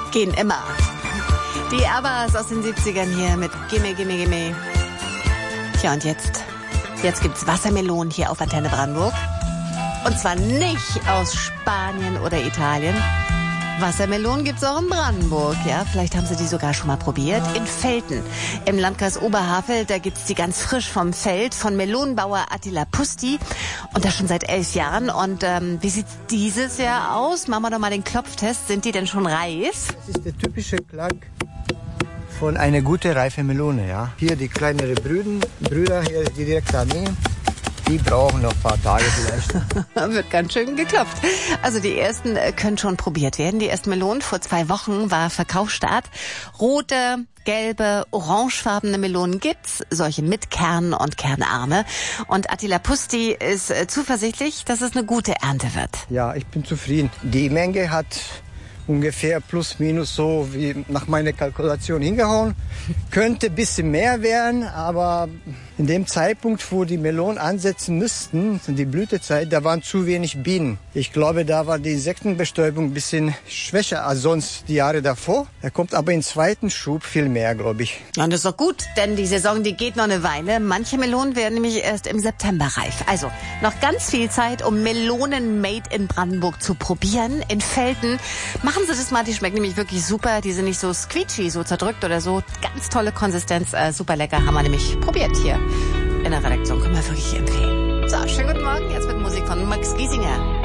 gehen immer. Die Abbas aus den 70ern hier mit Gimme, Gimme, Gimme. Tja, und jetzt gibt's Wassermelonen hier auf Antenne Brandenburg. Und zwar nicht aus Spanien oder Italien. Wassermelonen gibt's auch in Brandenburg, ja. Vielleicht haben Sie die sogar schon mal probiert. In Velten, im Landkreis Oberhavel, da gibt's die ganz frisch vom Feld von Melonenbauer Attila Pusti. Und das schon seit 11 Jahren. Und wie sieht's dieses Jahr aus? Machen wir doch mal den Klopftest. Sind die denn schon reif? Das ist der typische Klang von einer guten reifen Melone, ja. Hier die kleineren Brüder hier, die direkt daneben. Die brauchen noch ein paar Tage vielleicht. Wird ganz schön geklopft. Also die ersten können schon probiert werden. Die ersten Melonen vor 2 Wochen war Verkaufsstart. Rote, gelbe, orangefarbene Melonen gibt's. Solche mit Kern und Kernarme. Und Attila Pusti ist zuversichtlich, dass es eine gute Ernte wird. Ja, ich bin zufrieden. Die Menge hat ungefähr plus minus so wie nach meiner Kalkulation hingehauen. Könnte ein bisschen mehr werden, aber in dem Zeitpunkt, wo die Melonen ansetzen müssten, die Blütezeit, da waren zu wenig Bienen. Ich glaube, da war die Insektenbestäubung ein bisschen schwächer als sonst die Jahre davor. Da kommt aber im zweiten Schub viel mehr, glaube ich. Ja, und das ist doch gut, denn die Saison, die geht noch eine Weile. Manche Melonen werden nämlich erst im September reif. Also noch ganz viel Zeit, um Melonen made in Brandenburg zu probieren. In Velten machen Sie das mal, die schmecken nämlich wirklich super. Die sind nicht so squeechy, so zerdrückt oder so. Ganz tolle Konsistenz, super lecker, haben wir nämlich probiert hier in der Redaktion. Können wir wirklich empfehlen. So, schönen guten Morgen, jetzt mit Musik von Max Giesinger.